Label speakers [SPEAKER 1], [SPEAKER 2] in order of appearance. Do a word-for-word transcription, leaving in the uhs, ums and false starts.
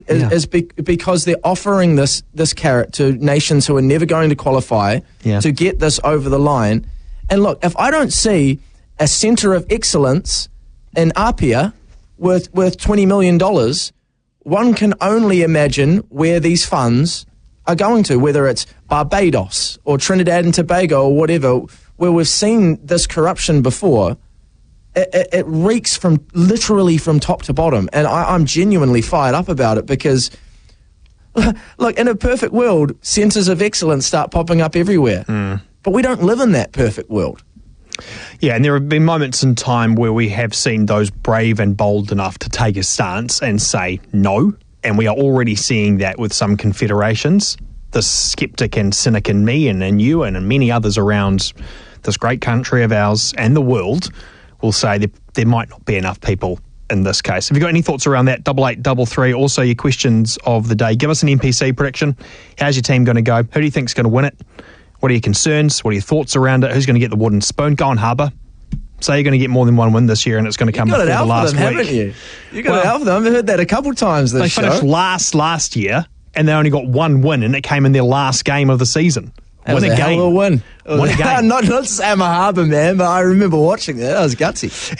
[SPEAKER 1] is,
[SPEAKER 2] Yeah.
[SPEAKER 1] is be, because they're offering this this carrot to nations who are never going to qualify
[SPEAKER 2] Yeah.
[SPEAKER 1] to get this over the line. And look, if I don't see a centre of excellence in Apia worth worth twenty million dollars, one can only imagine where these funds are going to, whether it's Barbados or Trinidad and Tobago or whatever, where we've seen this corruption before. It, it, it reeks from literally from top to bottom, and I, I'm genuinely fired up about it because, look, in a perfect world, centres of excellence start popping up everywhere,
[SPEAKER 2] Mm.
[SPEAKER 1] but we don't live in that perfect world.
[SPEAKER 2] Yeah, and there have been moments in time where we have seen those brave and bold enough to take a stance and say no, and we are already seeing that with some confederations. The skeptic and cynic in me and in you and in many others around this great country of ours and the world will say that there might not be enough people in this case. Have you got any thoughts around that? Double eight, double three. Also, your questions of the day. Give us an N P C prediction. How's your team going to go? Who do you think's going to win it? What are your concerns? What are your thoughts around it? Who's going to get the wooden spoon? Go on, Harbour. Say you're going to get more than one win this year, and it's going to come
[SPEAKER 1] You got
[SPEAKER 2] before
[SPEAKER 1] it out
[SPEAKER 2] the
[SPEAKER 1] for
[SPEAKER 2] last
[SPEAKER 1] them,
[SPEAKER 2] week.
[SPEAKER 1] haven't you? You got
[SPEAKER 2] Well,
[SPEAKER 1] it out for them. I've heard that a couple times this
[SPEAKER 2] They
[SPEAKER 1] show.
[SPEAKER 2] finished last last year, and they only got one win, and it came in their last game of the season.
[SPEAKER 1] That
[SPEAKER 2] Win
[SPEAKER 1] was
[SPEAKER 2] a
[SPEAKER 1] a hell
[SPEAKER 2] game.
[SPEAKER 1] of a win.
[SPEAKER 2] Win a game.
[SPEAKER 1] not not to say I'm a Harbour man, but I remember watching that. That was gutsy.